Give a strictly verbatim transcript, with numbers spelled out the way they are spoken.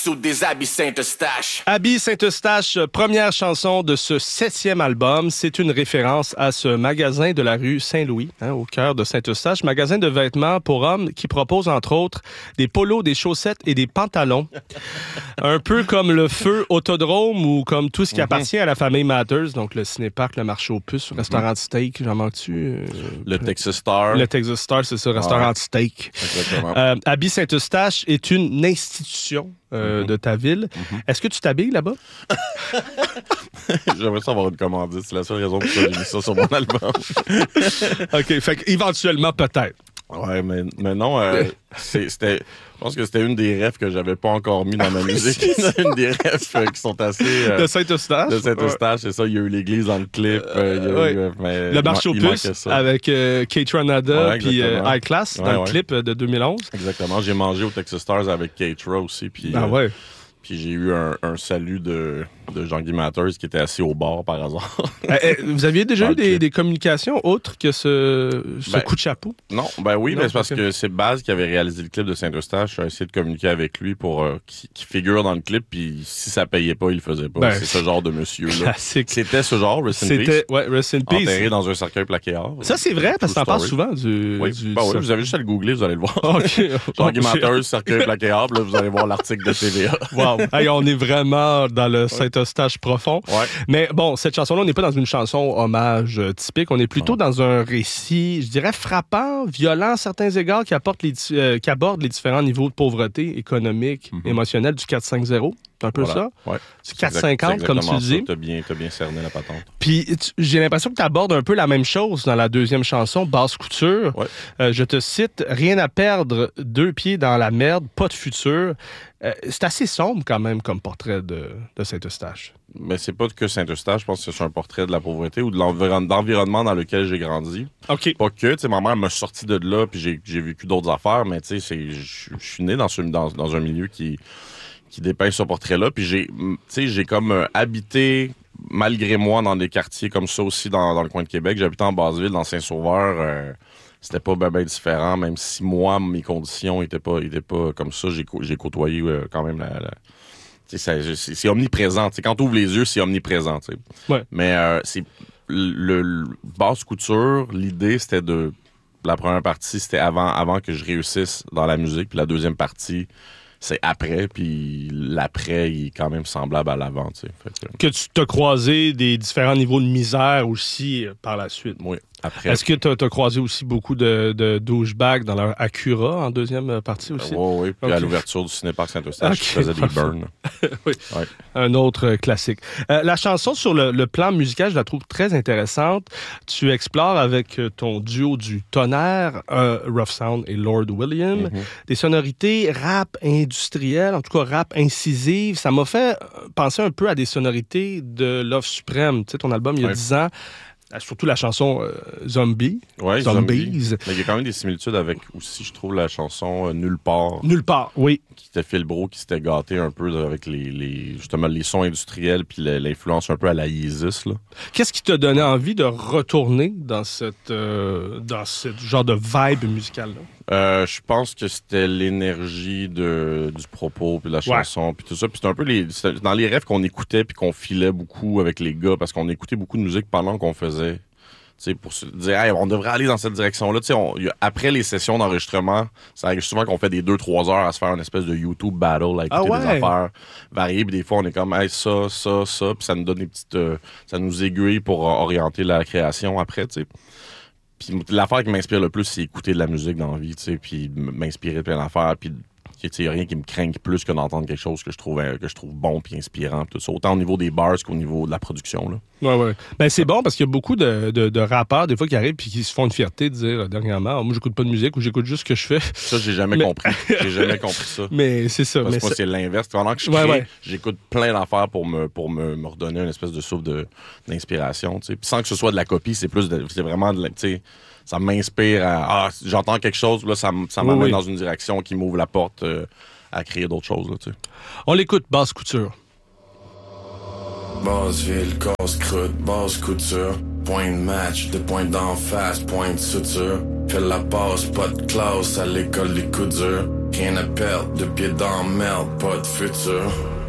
Sous des habits Saint-Eustache. Habits Saint-Eustache, première chanson de ce septième album. C'est une référence à ce magasin de la rue Saint-Louis, hein, au cœur de Saint-Eustache. Magasin de vêtements pour hommes qui propose, entre autres, des polos, des chaussettes et des pantalons. Un peu comme le Feu Autodrome ou comme tout ce qui mm-hmm. appartient à la famille Matters. Donc, le ciné-parc, le marché aux puces, le restaurant de steak, j'en manque-tu? Euh, le Texas Star. Le Texas Star, c'est ça, restaurant ouais. de steak. Exactement. Euh, Habits Saint-Eustache est une institution Euh, mm-hmm. de ta ville. Mm-hmm. Est-ce que tu t'habilles là-bas? J'aimerais ça avoir une commandite. C'est la seule raison pour laquelle j'ai mis ça sur mon album. OK, fait qu'éventuellement, peut-être. Ouais, mais, mais non, euh, c'est, c'était... Je pense que c'était une des rêves que j'avais pas encore mis dans ma musique. C'est une des rêves euh, qui sont assez... Euh, de Saint-Eustache? De Saint-Eustache, ouais. C'est ça. Il y a eu l'église dans le clip. Euh, il y a ouais. eu, euh, mais le marché aux puces avec euh, Kate Ranada puis euh, High Class dans ouais, le ouais. clip de deux mille onze. Exactement. J'ai mangé au Texas Stars avec Kate Ra aussi. Puis, ah euh, ouais. Puis j'ai eu un, un salut de, de Jean-Guy Matters qui était assis au bar par hasard. euh, vous aviez déjà eu des, des communications autres que ce, ce ben, coup de chapeau? Non, ben oui, non, mais c'est parce okay. que c'est Baz qui avait réalisé le clip de Saint-Eustache. J'ai essayé de communiquer avec lui pour euh, qu'il qui figure dans le clip, puis si ça payait pas, il le faisait pas. Ben, c'est ce genre de monsieur-là. Classique. C'était ce genre, Rest in Peace. C'était, ouais, Rest in Peace. Enterré dans un cercueil plaqué or. Ça, c'est vrai, parce que t'en parles souvent du... Oui, du, ben du oui, vous avez juste à le googler, vous allez le voir. Okay. Jean-Guy Matters, cercueil plaqué or, là, vous allez voir l'article de T V A. Wow. Hey, on est vraiment dans le Saint-Eustache profond. Ouais. Mais bon, cette chanson-là, on n'est pas dans une chanson hommage euh, typique. On est plutôt non. dans un récit, je dirais, frappant, violent à certains égards, qui, apporte les, euh, qui aborde les différents niveaux de pauvreté économique, mm-hmm. émotionnelle du quatre cinq zéro. C'est un peu voilà. ça? Ouais. C'est quatre cinquante, comme tu le dis. Tu as bien, t'as bien cerné la patente. Puis tu, j'ai l'impression que tu abordes un peu la même chose dans la deuxième chanson, Basse Couture. Ouais. Euh, je te cite, « Rien à perdre, deux pieds dans la merde, pas de futur. Euh, » C'est assez sombre quand même comme portrait de, de Saint-Eustache. Mais c'est pas que Saint-Eustache, je pense que c'est un portrait de la pauvreté ou de l'environ- l'environnement dans lequel j'ai grandi. OK. Pas que, tu sais, ma mère m'a sorti de là, puis j'ai, j'ai vécu d'autres affaires, mais tu sais, je suis né dans, ce, dans, dans un milieu qui, qui dépeint ce portrait-là, puis j'ai, tu sais, j'ai comme euh, habité, malgré moi, dans des quartiers comme ça aussi, dans, dans le coin de Québec. J'habitais en Basse-Ville, dans Saint-Sauveur. Euh, c'était pas ben, ben différent, même si moi, mes conditions étaient pas, étaient pas comme ça. J'ai, j'ai côtoyé euh, quand même la... la C'est, c'est, c'est omniprésent. T'sais, quand tu ouvres les yeux, c'est omniprésent. Ouais. Mais euh, c'est le, le Basse Couture, l'idée, c'était de... La première partie, c'était avant, avant que je réussisse dans la musique. Puis la deuxième partie, c'est après. Puis l'après, il est quand même semblable à l'avant. Fait que... que tu t'as croisé des différents niveaux de misère aussi euh, par la suite. Oui. Après, est-ce que tu as croisé aussi beaucoup de, de douchebags dans leur Acura en deuxième partie aussi? Oui, euh, oui. Puis okay. à l'ouverture du ciné-parc Saint-Eustache, okay. je faisais des burns. Oui, ouais. Un autre classique. Euh, la chanson sur le, le plan musical, je la trouve très intéressante. Tu explores avec ton duo du Tonnerre, euh, Rough Sound et Lord William, mm-hmm. des sonorités rap industrielles, en tout cas rap incisive. Ça m'a fait penser un peu à des sonorités de Love Supreme, tu sais, ton album il y a ouais. dix ans. Surtout la chanson euh, Zombie. Oui, Zombies. Zombie. Mais il y a quand même des similitudes avec aussi, je trouve, la chanson euh, Nulle part. Nulle part, oui. Qui était Phil Brault, qui s'était gâté un peu avec les, les justement les sons industriels puis l'influence un peu à la Yeezus. Là. Qu'est-ce qui t'a donné envie de retourner dans cette euh, dans ce genre de vibe musicale-là? Euh, je pense que c'était l'énergie de, du propos puis de la chanson ouais. puis tout ça. Puis c'était un peu les, c'était dans les rêves qu'on écoutait puis qu'on filait beaucoup avec les gars parce qu'on écoutait beaucoup de musique pendant qu'on faisait. T'sais, pour se dire, hey, on devrait aller dans cette direction-là. On, y a, après les sessions d'enregistrement, ça arrive souvent qu'on fait des deux trois heures à se faire une espèce de YouTube battle, à écouter ah ouais. des affaires variées. Puis des fois, on est comme, hey, ça, ça, ça. Puis ça nous donne des petites. Euh, ça nous aiguille pour euh, orienter la création après, tu sais. Puis l'affaire qui m'inspire le plus, c'est écouter de la musique dans la vie, tu sais, puis m'inspirer de plein d'affaires. Puis il n'y a rien qui me craint plus que d'entendre quelque chose que je trouve, que je trouve bon puis inspirant. Tout ça. Autant au niveau des bars qu'au niveau de la production. Là. Ouais, ouais. Ben, c'est bon parce qu'il y a beaucoup de, de, de rappeurs, des fois, qui arrivent et qui se font une fierté de dire dernièrement, oh, moi, j'écoute pas de musique ou j'écoute juste ce que je fais. Ça, j'ai jamais mais... compris. J'ai jamais compris ça. Mais c'est ça. Parce mais que moi, ça... c'est l'inverse. Pendant que je crée, ouais, ouais. j'écoute plein d'affaires pour me, pour me, me redonner une espèce de souffle de, d'inspiration. Puis sans que ce soit de la copie, c'est plus de, c'est vraiment de la. Ça m'inspire à. Ah, j'entends quelque chose, là, ça, ça m'amène oui, oui. dans une direction qui m'ouvre la porte. Euh, à créer d'autres choses. Là, tu sais. On l'écoute, Basse Couture. Basseville, casse-croûte, Basse Couture. Point de match, de point d'en face, point de suture. Fais la passe, pas de classe à l'école des coups durs. Rien à perdre, de pied dans merde, pas de futur.